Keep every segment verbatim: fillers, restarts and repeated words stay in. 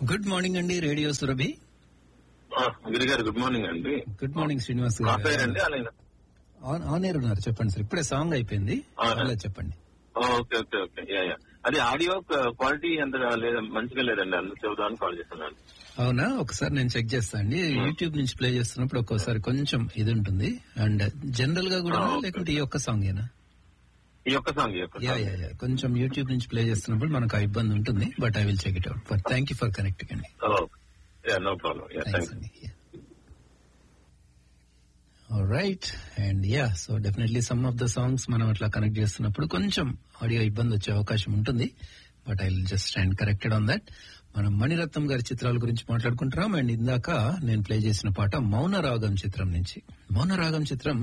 Good morning అండి radio Surabhi. గిరి గారు good morning అండి. గుడ్ మార్నింగ్ శ్రీనివాస్ గారు. అండి అలాగే ఆన్ ఎయిర్ ఉన్నారు, చెప్పండి సార్. ఇప్పుడే సాంగ్ అయిపోయింది, అలా చెప్పండి. Okay okay okay yeah yeah అది ఆడియో క్వాలిటీ ఎంత లేదా మంచిగా లేదండి, అందుకు చెబుదామని కాల్ చేస్తున్నాను. అవునా, ఒకసారి నేను చెక్ చేస్తా అండి. యూట్యూబ్ నుంచి ప్లే చేస్తున్నప్పుడు ఒక్కోసారి కొంచెం ఇది ఉంటుంది. అండ్ జనరల్ గా కూడా లేకుంటే ఈ ఒక్క సాంగ్ ఏనా? ఈ ఒక్క సాంగ్ యా యా యా కొంచెం యూట్యూబ్ నుంచి ప్లే చేస్తున్నప్పుడు మనకు ఆ ఇబ్బంది ఉంటుంది. But I will check it out. But thank you for connecting అండి. No problem. Right. And yeah so definitely some of the songs మనం అట్లా కనెక్ట్ చేస్తున్నప్పుడు కొంచెం ఆడియో ఇబ్బంది వచ్చే అవకాశం ఉంటుంది. But I will just stand corrected on that. మనం మణిరత్నం గారి చిత్రాల గురించి మాట్లాడుకుంటున్నాం. అండ్ ఇందాక నేను ప్లే చేసిన పాట మౌన రాగం చిత్రం నుంచి. మౌన రాగం చిత్రం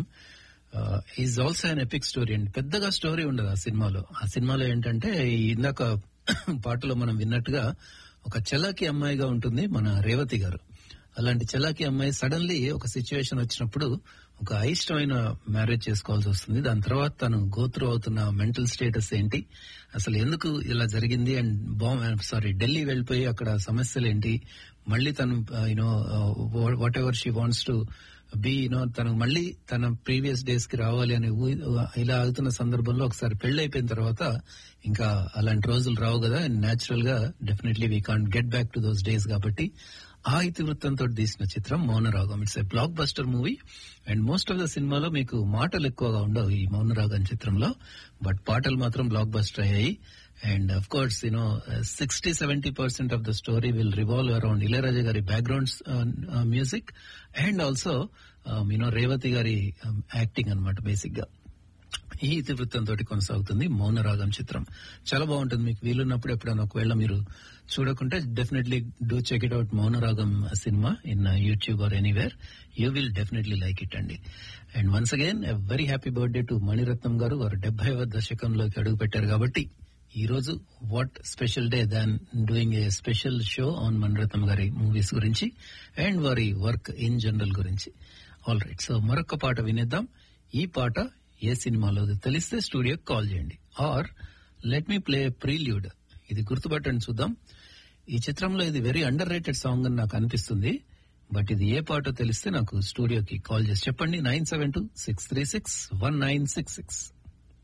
is also an epic story అండి. పెద్దగా స్టోరీ ఉండదు ఆ సినిమాలో. ఆ సినిమాలో ఏంటంటే ఇందాక పాటలో మనం విన్నట్టుగా ఒక చలాకీ అమ్మాయిగా ఉంటుంది మన రేవతి గారు. అలాంటి చలాకీ అమ్మాయి సడన్లీ ఒక సిచ్యువేషన్ వచ్చినప్పుడు ఒక అయిష్టమైన మ్యారేజ్ చేసుకోవాల్సి వస్తుంది. దాని తర్వాత తను గోత్రు అవుతున్న మెంటల్ స్టేటస్ ఏంటి, అసలు ఎందుకు ఇలా జరిగింది, అండ్ బాంబ్ సారీ ఢిల్లీ వెళ్ళిపోయి అక్కడ సమస్యలు ఏంటి, మళ్ళీ తను you know what ever she wants to be you know తను మళ్ళీ తన ప్రీవియస్ డేస్ కి రావాలి అని ఇలా అవుతున్న సందర్భంలో ఒకసారి పెళ్లి అయిపోయిన తర్వాత ఇంకా అలాంటి రోజులు రావు కదా. అండ్ న్యాచురల్ గా definitely we can't get back to those days. కాబట్టి ఆ ఇతివృత్తంతో తీసిన చిత్రం Mounaragam. It's a block buster movie. And most of the సినిమాలో మీకు మాటలు ఎక్కువగా ఉండవు ఈ మౌనరాగం చిత్రంలో, బట్ పాటలు మాత్రం బ్లాక్ బస్టర్ అయ్యాయి. And of course you know sixty seventy percent of the story will revolve around Ilaiyaraaja గారి background music and also you know Revathi గారి యాక్టింగ్ అన్నమాట. బేసిక్ గా ఈ ఇతివృత్తంతో కొనసాగుతుంది మౌనరాగం చిత్రం. చాలా బాగుంటుంది. మీకు వీలున్నప్పుడు ఎప్పుడైనా ఒకవేళ మీరు చూడకుంటే definitely do check it out Mounaragam cinema in YouTube or anywhere. You will definitely like it అండి. And once again a very happy birthday to Mani Ratnam గారు. వారు డెబ్బైవ దశకంలోకి అడుగు పెట్టారు కాబట్టి ఈ రోజు what special day than doing a special show on Mani Ratnam గారి movies గురించి అండ్ వారి వర్క్ ఇన్ జనరల్ గురించి. ఆల్ రైట్, సో మరొక పాట వినేద్దాం. ఈ పాట ఏ సినిమాలో తెలిస్తే స్టూడియోకి కాల్ చేయండి, are let me play prelude. ఇది గుర్తుపట్టండి చూద్దాం. ఈ చిత్రంలో ఇది వెరీ అండర్ రేటెడ్ సాంగ్ అని నాకు అనిపిస్తుంది. బట్ ఇది ఏ పాటో తెలిస్తే నాకు స్టూడియోకి కాల్ చేసి చెప్పండి. Nine seven two six three six one nine six six